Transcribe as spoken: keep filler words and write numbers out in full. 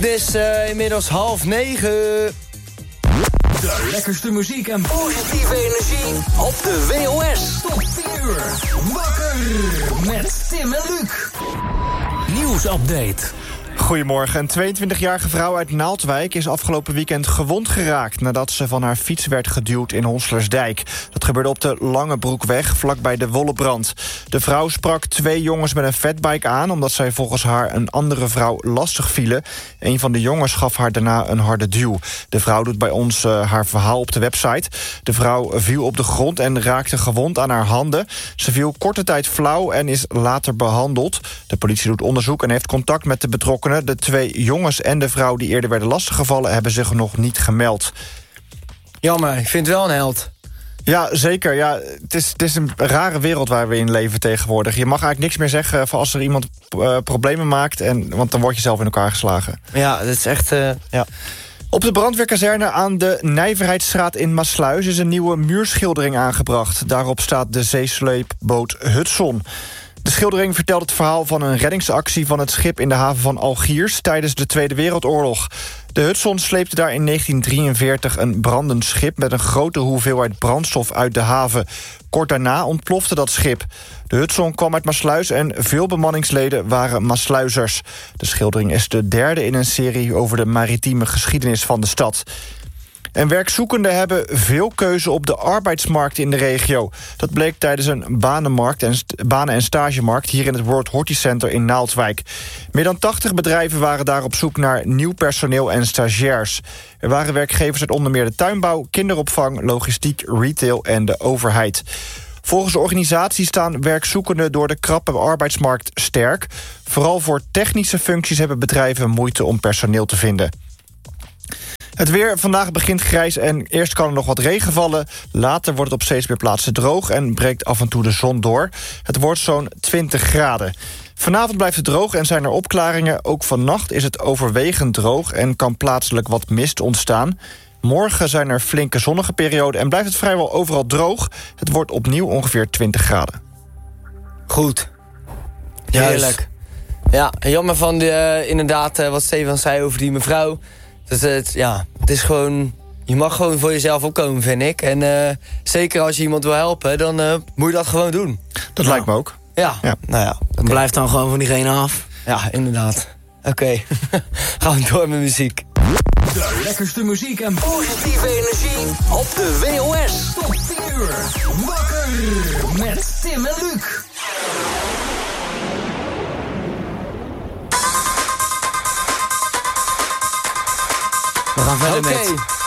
Het is uh, inmiddels half negen. De lekkerste muziek en positieve energie op de W O S. Tot tien uur. Wakker met Tim en Luc. Nieuwsupdate. Goedemorgen. Een tweeëntwintigjarige vrouw uit Naaldwijk is afgelopen weekend gewond geraakt nadat ze van haar fiets werd geduwd in Honselersdijk. Dat gebeurde op de Langebroekweg, vlakbij de Wollebrand. De vrouw sprak twee jongens met een fatbike aan omdat zij volgens haar een andere vrouw lastig vielen. Een van de jongens gaf haar daarna een harde duw. De vrouw doet bij ons uh, haar verhaal op de website. De vrouw viel op de grond en raakte gewond aan haar handen. Ze viel korte tijd flauw en is later behandeld. De politie doet onderzoek en heeft contact met de betrokkenen. De twee jongens en de vrouw die eerder werden lastiggevallen hebben zich nog niet gemeld. Jammer, ik vind het wel een held. Ja, zeker. Ja, het, is, het is een rare wereld waar we in leven tegenwoordig. Je mag eigenlijk niks meer zeggen van als er iemand uh, problemen maakt, en, want dan word je zelf in elkaar geslagen. Ja, dat is echt... Uh, ja. Op de brandweerkazerne aan de Nijverheidsstraat in Maassluis is een nieuwe muurschildering aangebracht. Daarop staat de zeesleepboot Hudson. De schildering vertelt het verhaal van een reddingsactie van het schip in de haven van Algiers tijdens de Tweede Wereldoorlog. De Hudson sleepte daar in negentien drieënveertig een brandend schip met een grote hoeveelheid brandstof uit de haven. Kort daarna ontplofte dat schip. De Hudson kwam uit Maassluis en veel bemanningsleden waren Maassluizers. De schildering is de derde in een serie over de maritieme geschiedenis van de stad. En werkzoekenden hebben veel keuze op de arbeidsmarkt in de regio. Dat bleek tijdens een banenmarkt en st- banen- en stagemarkt hier in het World Horti Center in Naaldwijk. Meer dan tachtig bedrijven waren daar op zoek naar nieuw personeel en stagiairs. Er waren werkgevers uit onder meer de tuinbouw, kinderopvang, logistiek, retail en de overheid. Volgens de organisatie staan werkzoekenden door de krappe arbeidsmarkt sterk. Vooral voor technische functies hebben bedrijven moeite om personeel te vinden. Het weer vandaag begint grijs en eerst kan er nog wat regen vallen. Later wordt het op steeds meer plaatsen droog en breekt af en toe de zon door. Het wordt zo'n twintig graden. Vanavond blijft het droog en zijn er opklaringen. Ook vannacht is het overwegend droog en kan plaatselijk wat mist ontstaan. Morgen zijn er flinke zonnige perioden en blijft het vrijwel overal droog. Het wordt opnieuw ongeveer twintig graden. Goed. Heerlijk. Ja, jammer van de, uh, inderdaad uh, wat Stefan zei over die mevrouw. Dus het, ja, het is gewoon... Je mag gewoon voor jezelf opkomen, vind ik. En uh, zeker als je iemand wil helpen, dan uh, moet je dat gewoon doen. Dat ja. lijkt me ook. Ja, ja. nou ja. Okay. Blijf dan gewoon van diegene af. Ja, inderdaad. Oké, okay. Gaan we door met muziek. De lekkerste muziek en positieve energie op de W O S. Tot tien uur. Wakker met Tim en Luc. We gaan verder okay. met